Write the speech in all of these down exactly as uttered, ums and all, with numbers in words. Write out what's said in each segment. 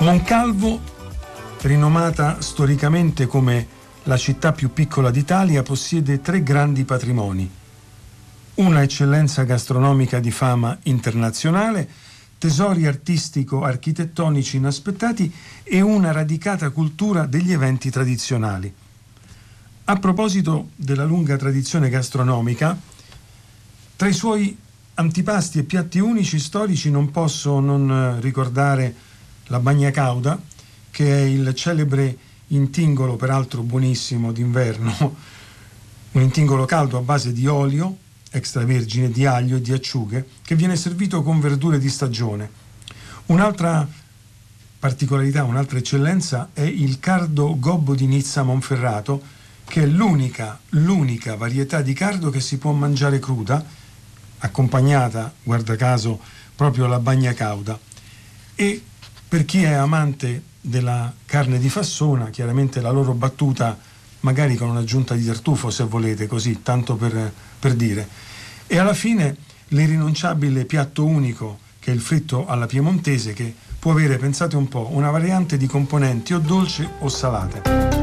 Moncalvo, rinomata storicamente come la città più piccola d'Italia, possiede tre grandi patrimoni: una eccellenza gastronomica di fama internazionale, tesori artistico-architettonici inaspettati e una radicata cultura degli eventi tradizionali. A proposito della lunga tradizione gastronomica, tra i suoi antipasti e piatti unici storici non posso non ricordare la bagna cauda, che è il celebre intingolo, peraltro buonissimo d'inverno, un intingolo caldo a base di olio extravergine, di aglio e di acciughe, che viene servito con verdure di stagione. Un'altra particolarità, un'altra eccellenza è il cardo gobbo di Nizza Monferrato, che è l'unica, l'unica varietà di cardo che si può mangiare cruda, accompagnata, guarda caso, proprio alla bagna cauda. E per chi è amante della carne di fassona, chiaramente la loro battuta, magari con un'aggiunta di tartufo se volete, così, tanto per, per dire. E alla fine l'irrinunciabile piatto unico, che è il fritto alla piemontese, che può avere, pensate un po', una variante di componenti o dolci o salate.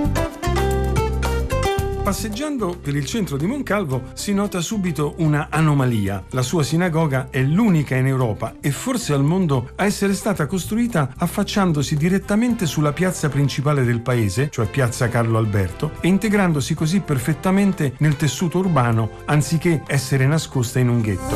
Passeggiando per il centro di Moncalvo si nota subito una anomalia. La sua sinagoga è l'unica in Europa e forse al mondo a essere stata costruita affacciandosi direttamente sulla piazza principale del paese, cioè piazza Carlo Alberto, e integrandosi così perfettamente nel tessuto urbano anziché essere nascosta in un ghetto.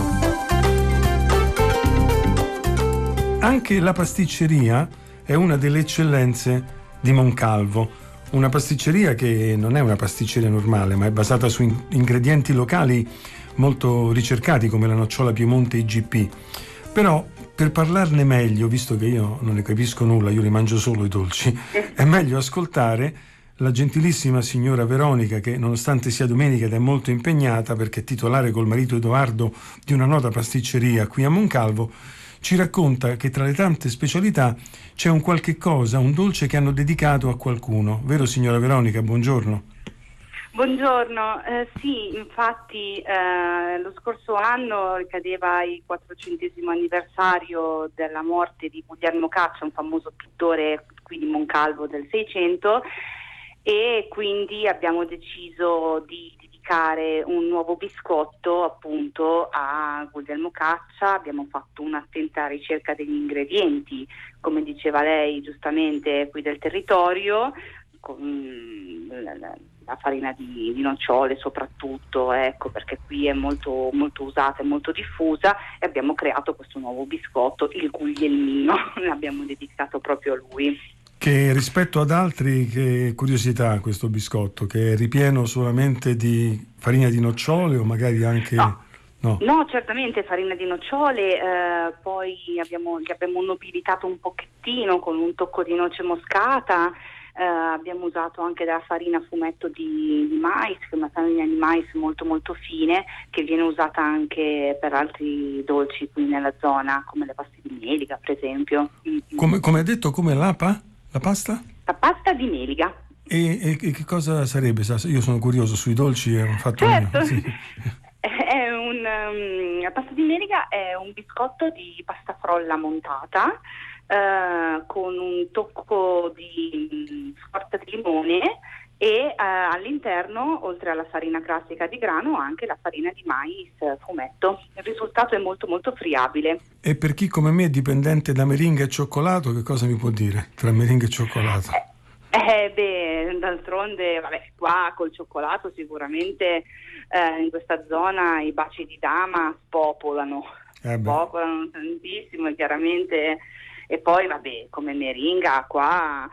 Anche la pasticceria è una delle eccellenze di Moncalvo. Una pasticceria che non è una pasticceria normale, ma è basata su in- ingredienti locali molto ricercati come la nocciola Piemonte I G P. Però, per parlarne meglio, visto che io non ne capisco nulla, io li mangio solo i dolci, è meglio ascoltare la gentilissima signora Veronica, che nonostante sia domenica ed è molto impegnata perché è titolare col marito Edoardo di una nota pasticceria qui a Moncalvo, ci racconta che tra le tante specialità c'è un qualche cosa, un dolce che hanno dedicato a qualcuno. Vero, signora Veronica? Buongiorno. Buongiorno, eh, sì, infatti eh, lo scorso anno ricadeva il quattrocentesimo anniversario della morte di Guglielmo Caccia, un famoso pittore qui di Moncalvo del Seicento, e quindi abbiamo deciso di un nuovo biscotto appunto a Guglielmo Caccia. Abbiamo fatto un'attenta ricerca degli ingredienti, come diceva lei giustamente, qui del territorio, con la, la farina di, di nocciole soprattutto, ecco, perché qui è molto, molto usata e molto diffusa, e abbiamo creato questo nuovo biscotto, il Guglielmino, l'abbiamo dedicato proprio a lui. Che rispetto ad altri, che curiosità questo biscotto, che è ripieno solamente di farina di nocciole o magari anche... No, no. no certamente farina di nocciole, eh, poi abbiamo, li abbiamo nobilitato un pochettino con un tocco di noce moscata, eh, abbiamo usato anche della farina a fumetto di, di mais, che è una farina di mais molto molto fine, che viene usata anche per altri dolci qui nella zona, come le paste di melica per esempio. Come, come hai detto, come l'apa? La pasta? La pasta di melica. E, e, e che cosa sarebbe? Io sono curioso sui dolci, è un fatto certo. mio. Sì. È un, um, la pasta di melica è un biscotto di pasta frolla montata uh, con un tocco di scorza di limone e uh, all'interno, oltre alla farina classica di grano, anche la farina di mais fumetto. Il risultato è molto molto friabile. E per chi come me è dipendente da meringa e cioccolato, che cosa mi può dire tra meringa e cioccolato? Eh, eh beh, d'altronde, vabbè, qua col cioccolato sicuramente eh, in questa zona i baci di dama spopolano, eh spopolano tantissimo, e chiaramente, e poi vabbè, come meringa qua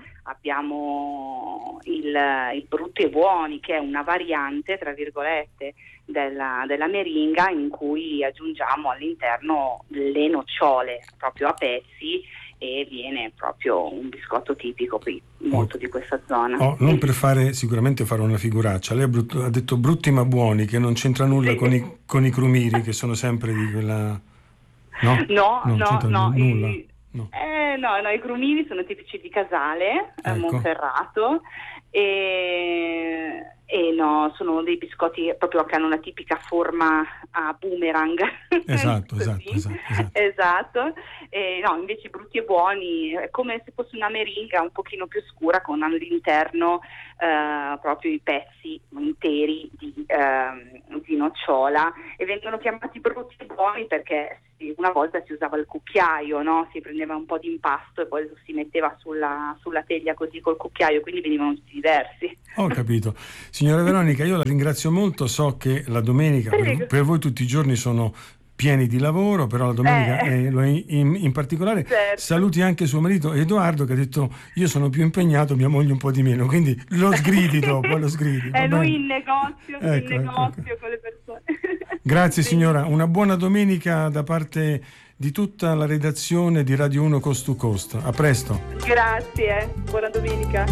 abbiamo il, il Brutti e Buoni, che è una variante, tra virgolette, della, della meringa, in cui aggiungiamo all'interno le nocciole proprio a pezzi, e viene proprio un biscotto tipico qui, molto oh. di questa zona. Oh, non per fare, sicuramente fare una figuraccia, lei ha, brutto, ha detto brutti ma buoni, che non c'entra nulla sì. con, i, con i crumiri, che sono sempre di quella... No, no, non no, c'entra no, nulla. I... No. Eh, no, no, i crumini sono tipici di Casale, ecco. Monferrato, e, E no, sono dei biscotti proprio che hanno la tipica forma a boomerang. Esatto, esatto, esatto, esatto. Esatto. E no, invece brutti e buoni, è come se fosse una meringa un pochino più scura con all'interno eh, proprio i pezzi interi di, eh, di nocciola, e vengono chiamati brutti e buoni perché sì, una volta si usava il cucchiaio, no? Si prendeva un po' di impasto e poi lo si metteva sulla, sulla teglia così col cucchiaio, quindi venivano tutti diversi. Ho capito. Signora Veronica, io la ringrazio molto, so che la domenica per, per voi tutti i giorni sono pieni di lavoro, però la domenica eh, è, lo è in, in particolare. Certo. Saluti anche suo marito Edoardo, che ha detto io sono più impegnato, mia moglie un po' di meno, quindi lo sgridi dopo, lo sgridi. È lui bene? in negozio, ecco, in ecco, negozio ecco. con le persone. Grazie signora, una buona domenica da parte di tutta la redazione di Radio uno Coast to Coast. A presto. Grazie, buona domenica.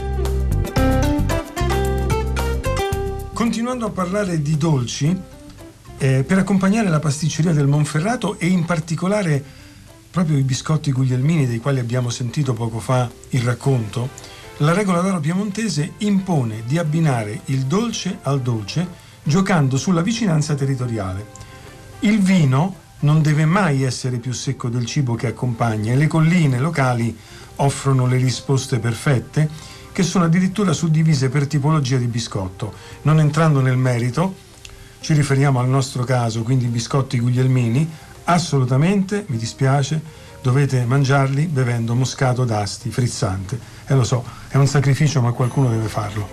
Continuando a parlare di dolci, eh, per accompagnare la pasticceria del Monferrato e in particolare proprio i biscotti guglielmini dei quali abbiamo sentito poco fa il racconto, la regola d'oro piemontese impone di abbinare il dolce al dolce giocando sulla vicinanza territoriale. Il vino non deve mai essere più secco del cibo che accompagna e le colline locali offrono le risposte perfette, che sono addirittura suddivise per tipologia di biscotto. Non entrando nel merito, ci riferiamo al nostro caso, quindi biscotti guglielmini, assolutamente, mi dispiace, dovete mangiarli bevendo moscato d'Asti frizzante. E lo so, è un sacrificio, ma qualcuno deve farlo.